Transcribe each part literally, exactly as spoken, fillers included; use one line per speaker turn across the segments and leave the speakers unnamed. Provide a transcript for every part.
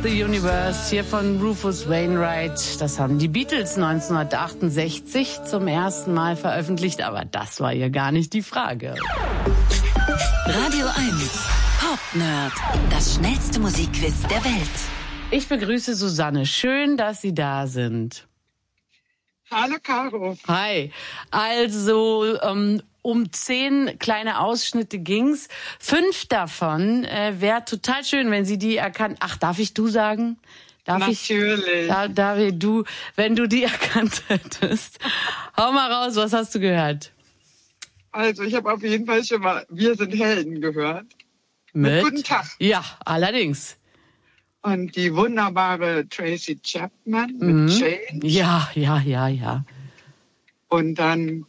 the Universe hier von Rufus Wainwright. Das haben die Beatles neunzehnhundertachtundsechzig zum ersten Mal veröffentlicht, aber das war ja gar nicht die Frage.
Radio eins Pop Nerd, das schnellste Musikquiz der Welt.
Ich begrüße Susanne. Schön, dass Sie da sind.
Hallo Caro.
Hi. Also ähm, um zehn kleine Ausschnitte ging's. Fünf davon äh, wäre total schön, wenn Sie die erkannt. Ach, darf ich du sagen? Darf
Natürlich.
Ich, da, David, du, wenn du die erkannt hättest. Hau mal raus, was hast du gehört?
Also ich habe auf jeden Fall schon mal Wir sind Helden gehört.
Mit?
Mit Guten Tag.
Ja, allerdings.
Und die wunderbare Tracy Chapman
Mhm.
mit Change.
Ja, ja, ja, ja.
Und dann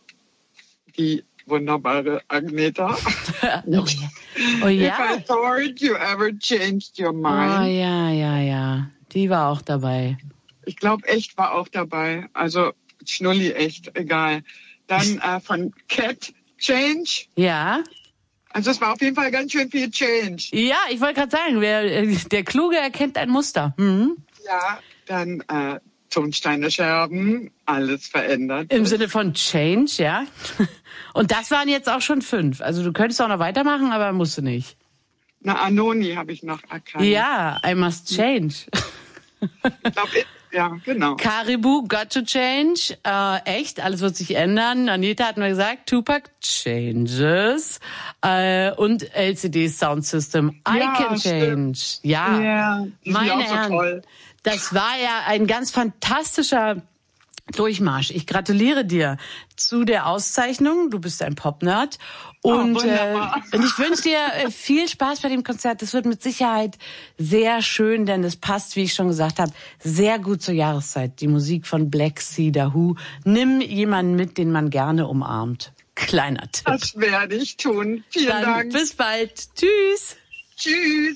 die wunderbare Agneta.
Oh ja. Oh ja.
If I thought you ever changed your
Oh
mind.
ja, ja, ja. Die war auch dabei.
Ich glaube, echt war auch dabei. Also Schnulli, echt, egal. Dann äh, von Cat Change.
Ja.
Also es war auf jeden Fall ganz schön viel Change.
Ja, ich wollte gerade sagen, wer, der Kluge erkennt ein Muster. Mhm.
Ja, dann äh, Tonsteine Scherben, alles verändert.
Im Sinne von Change, ja. Und das waren jetzt auch schon fünf. Also du könntest auch noch weitermachen, aber musst du nicht.
Na, Anoni habe ich noch erkannt.
Ja, I must change.
Ich glaub, ich, ja, genau.
Caribou, got to change. Äh, echt, alles wird sich ändern. Anita hat nur gesagt, Tupac changes. Äh, und L C D Sound System, I
Ja,
can change.
stimmt.
Ja,
Ja, die sind
meine
auch so
Herren.
toll.
Das war ja ein ganz fantastischer Durchmarsch. Ich gratuliere dir zu der Auszeichnung. Du bist ein Pop-Nerd. Und,
Oh,
äh,
wunderbar.
und ich wünsche dir äh, viel Spaß bei dem Konzert. Das wird mit Sicherheit sehr schön, denn es passt, wie ich schon gesagt habe, sehr gut zur Jahreszeit. Die Musik von Black Sea, The Who. Nimm jemanden mit, den man gerne umarmt. Kleiner Tipp.
Das werde ich tun. Vielen
Dann
Dank.
bis bald. Tschüss.
Tschüss.